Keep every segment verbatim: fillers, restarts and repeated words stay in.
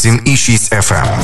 сім і шість еф ем.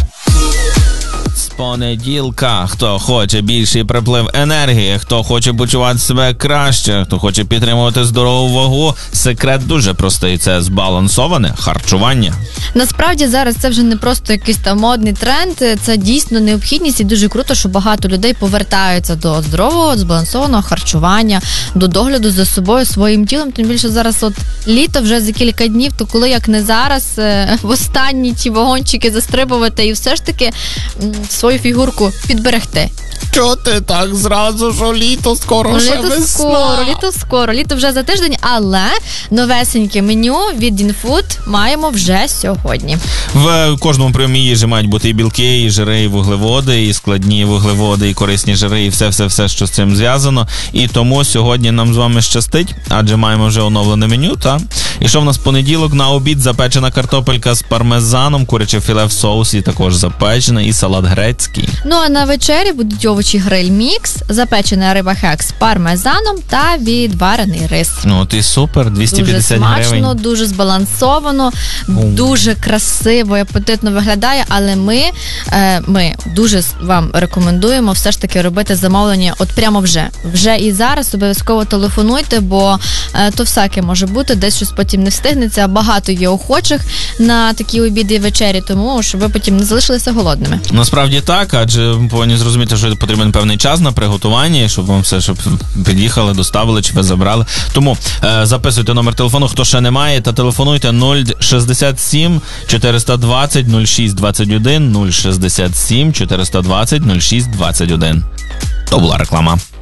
З понеділка, хто хоче більший приплив енергії, хто хоче почувати себе краще, хто хоче підтримувати здорову вагу, секрет дуже простий – це збалансоване харчування. Насправді зараз це вже не просто якийсь там модний тренд, це дійсно необхідність і дуже круто, що багато людей повертаються до здорового, збалансованого харчування, до догляду за собою, своїм тілом, тим більше зараз от літо вже за кілька днів, то коли як не зараз в останні ті вагончики застрибувати і все ж таки свою фігурку підберегти. Чого ти так зразу, що літо скоро, ще літо весна? скоро, літо скоро, літо вже за тиждень, але новесеньке меню від Інфуд маємо вже сьогодні. В кожному прийомі їжі мають бути і білки, і жири, і вуглеводи, і складні вуглеводи, і корисні жири, і все-все-все, що з цим зв'язано. І тому сьогодні нам з вами щастить, адже маємо вже оновлене меню, та? І що в нас понеділок? На обід запечена картопелька з пармезаном, куряче філе в соусі також запечене, і салат грецький. Ну а на вечері будуть овочі гриль мікс, запечена риба хек з пармезаном та відварений рис. Ну ти супер, двісті п'ятдесят дуже гривень. Дуже смачно, дуже збалансовано, О. дуже красиво і апетитно виглядає, але ми, е, ми дуже вам рекомендуємо все ж таки робити замовлення от прямо вже. Вже і зараз обов'язково телефонуйте, бо е, то всяке може бути, десь щось потім не встигнеться, багато є охочих на такі обіди і вечері, тому щоб ви потім не залишилися голодними. Насправді так, адже повинні зрозуміти, що потрібен певний час на приготування, щоб вам все, щоб під'їхали, доставили, чи ви забрали. Тому е, записуйте номер телефону, хто ще не має, та телефонуйте нуль шістдесят сім чотириста двадцять нуль шість двадцять один, нуль шістдесят сім чотириста двадцять нуль шість двадцять один. То була реклама.